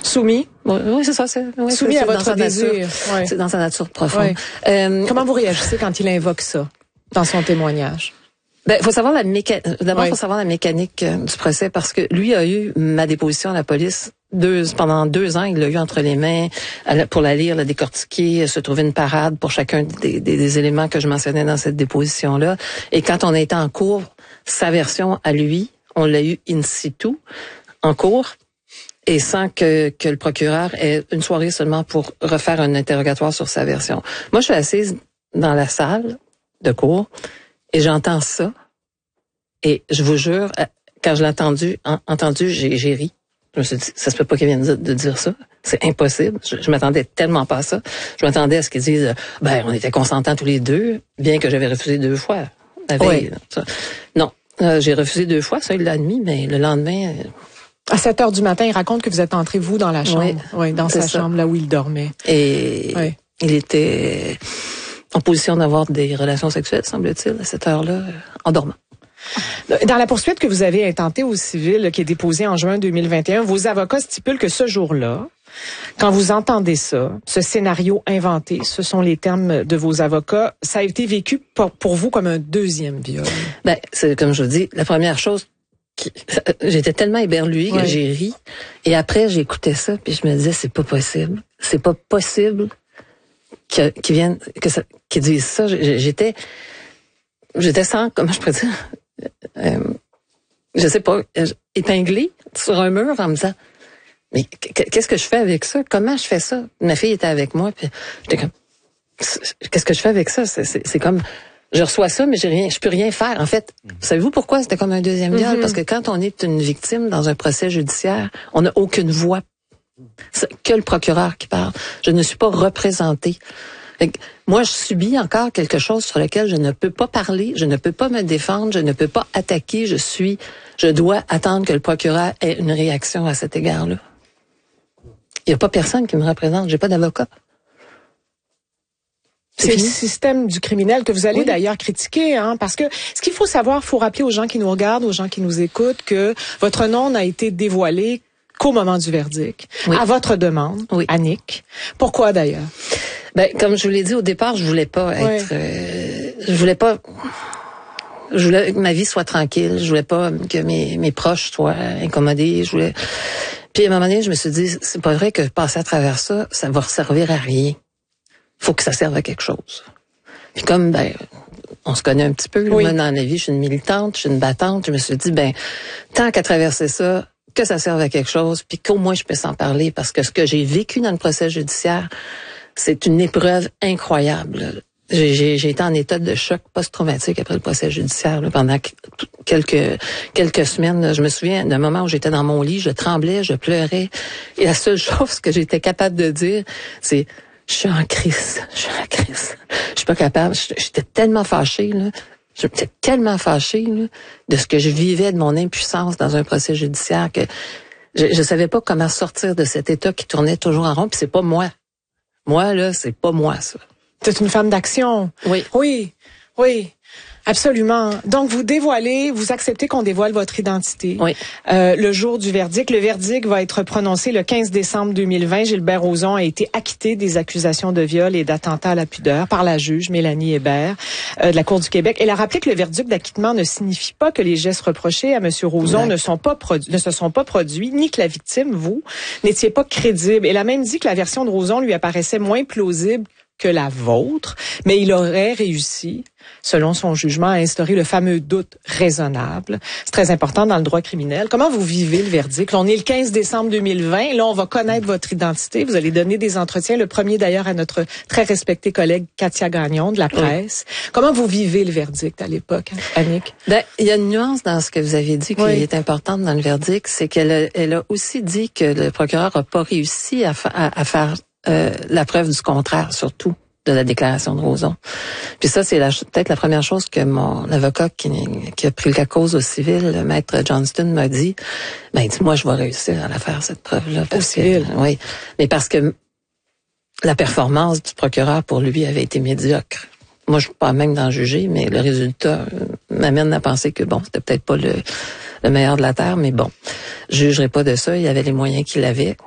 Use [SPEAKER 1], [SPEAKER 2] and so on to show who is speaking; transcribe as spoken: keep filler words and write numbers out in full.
[SPEAKER 1] Soumis?
[SPEAKER 2] Oui, oui c'est ça. C'est, oui,
[SPEAKER 1] Soumis
[SPEAKER 2] c'est,
[SPEAKER 1] à votre désir.
[SPEAKER 2] Ouais. C'est dans sa nature profonde. Ouais.
[SPEAKER 1] Euh, Comment vous réagissez quand il invoque ça dans son témoignage?
[SPEAKER 2] Ben, faut savoir la mécanique. D'abord, il
[SPEAKER 1] oui.
[SPEAKER 2] faut savoir la mécanique euh, du procès parce que lui a eu ma déposition à la police deux, pendant deux ans. Il l'a eu entre les mains pour la lire, la décortiquer, se trouver une parade pour chacun des, des, des éléments que je mentionnais dans cette déposition-là. Et quand on a été en cours, sa version à lui, on l'a eu in situ, en cours, et sans que, que le procureur ait une soirée seulement pour refaire un interrogatoire sur sa version. Moi, je suis assise dans la salle de cours, et j'entends ça, et je vous jure, quand je l'ai entendu, en, entendu, j'ai, j'ai ri. Je me suis dit, ça se peut pas qu'il vienne de, de dire ça. C'est impossible. Je, je m'attendais tellement pas à ça. Je m'attendais à ce qu'ils disent, ben, on était consentants tous les deux, bien que j'avais refusé deux fois. La veille, oui. Ça. Non, euh, j'ai refusé deux fois, ça, il l'a admis, mais le lendemain... Euh,
[SPEAKER 1] à sept heures du matin, il raconte que vous êtes entré, vous, dans la chambre.
[SPEAKER 2] Oui,
[SPEAKER 1] oui dans sa ça. chambre, là où il dormait.
[SPEAKER 2] Et oui. il était... en position d'avoir des relations sexuelles, semble-t-il, à cette heure-là, en dormant.
[SPEAKER 1] Dans la poursuite que vous avez intentée au civil, qui est déposée en juin deux mille vingt et un, vos avocats stipulent que ce jour-là, quand vous entendez ça, ce scénario inventé, ce sont les termes de vos avocats, ça a été vécu pour, pour vous comme un deuxième viol.
[SPEAKER 2] Ben, c'est comme je vous dis, la première chose, qui, j'étais tellement éberluée que oui. j'ai ri, et après j'écoutais ça, puis je me disais, c'est pas possible, c'est pas possible que, qu'ils viennent, que ça, qu'ils disent ça. J'étais, j'étais sans, comment je pourrais dire, euh, je sais pas, épinglée sur un mur en me disant, mais qu'est-ce que je fais avec ça? Comment je fais ça? Ma fille était avec moi, puis j'étais comme, qu'est-ce que je fais avec ça? C'est, c'est, c'est comme, je reçois ça, mais j'ai rien, je peux rien faire. En fait, mm-hmm. savez-vous pourquoi c'était comme un deuxième viol? Mm-hmm. Parce que quand on est une victime dans un procès judiciaire, on n'a aucune voix. C'est que le procureur qui parle. Je ne suis pas représentée. Moi, je subis encore quelque chose sur lequel je ne peux pas parler, je ne peux pas me défendre, je ne peux pas attaquer. Je suis, je dois attendre que le procureur ait une réaction à cet égard-là. Il n'y a pas personne qui me représente. J'ai pas d'avocat.
[SPEAKER 1] C'est, c'est le système du criminel que vous allez oui. d'ailleurs critiquer, hein, parce que ce qu'il faut savoir, faut rappeler aux gens qui nous regardent, aux gens qui nous écoutent, que votre nom n'a été dévoilé qu'au moment du verdict, oui. à votre demande, oui. Annick. Pourquoi d'ailleurs?
[SPEAKER 2] Ben, comme je vous l'ai dit au départ, je voulais pas être, oui. euh, je voulais pas, je voulais que ma vie soit tranquille, je voulais pas que mes, mes proches soient incommodés, je voulais. Puis à un moment donné, je me suis dit, c'est pas vrai que passer à travers ça, ça va servir à rien. Faut que ça serve à quelque chose. Puis comme, ben, on se connaît un petit peu, oui. moi, dans la vie, je suis une militante, je suis une battante, je me suis dit, ben, tant qu'à traverser ça, que ça serve à quelque chose, puis qu'au moins je puisse en parler, parce que ce que j'ai vécu dans le procès judiciaire, c'est une épreuve incroyable. J'ai, j'ai, j'ai été en état de choc post-traumatique après le procès judiciaire là, pendant quelques quelques semaines. Là. Je me souviens d'un moment où j'étais dans mon lit, je tremblais, je pleurais, et la seule chose que j'étais capable de dire, c'est je suis en crise, je suis en crise. Je suis pas capable. J'étais tellement fâchée là. J'étais tellement fâchée là, de ce que je vivais, de mon impuissance dans un procès judiciaire que je, je savais pas comment sortir de cet état qui tournait toujours en rond. Puis c'est pas moi. Moi là, c'est pas moi ça.
[SPEAKER 1] C'est une femme d'action.
[SPEAKER 2] Oui.
[SPEAKER 1] Oui. Oui. Absolument. Donc, vous dévoilez, vous acceptez qu'on dévoile votre identité.
[SPEAKER 2] Oui.
[SPEAKER 1] Euh, le jour du verdict. Le verdict va être prononcé le quinze décembre deux mille vingt. Gilbert Rozon a été acquitté des accusations de viol et d'attentat à la pudeur par la juge Mélanie Hébert euh, de la Cour du Québec. Elle a rappelé que le verdict d'acquittement ne signifie pas que les gestes reprochés à M. Rozon ne sont pas produ- ne se sont pas produits, ni que la victime, vous, n'étiez pas crédible. Elle a même dit que la version de Rozon lui apparaissait moins plausible que la vôtre, mais il aurait réussi, selon son jugement, à instaurer le fameux doute raisonnable. C'est très important dans le droit criminel. Comment vous vivez le verdict? Là, on est le quinze décembre deux mille vingt. Là, on va connaître votre identité. Vous allez donner des entretiens. Le premier, d'ailleurs, à notre très respectée collègue Katia Gagnon de la presse. Oui. Comment vous vivez le verdict à l'époque, Annick?
[SPEAKER 2] Ben, il y a une nuance dans ce que vous avez dit qui oui. est importante dans le verdict. C'est qu'elle a, elle a aussi dit que le procureur n'a pas réussi à, fa- à, à faire Euh, la preuve du contraire, surtout, de la déclaration de Rozon. Puis ça, c'est la, peut-être la première chose que mon avocat qui, qui a pris la cause au civil, le maître Johnston, m'a dit. Ben, il dit, moi, je vais réussir à la faire, cette preuve-là.
[SPEAKER 1] Au civil?
[SPEAKER 2] Que, oui. Mais parce que la performance du procureur, pour lui, avait été médiocre. Moi, je ne suis pas même d'en juger, mais le résultat m'amène à penser que, bon, c'était peut-être pas le, le meilleur de la terre, mais bon, je jugerai pas de ça. Il avait les moyens qu'il avait.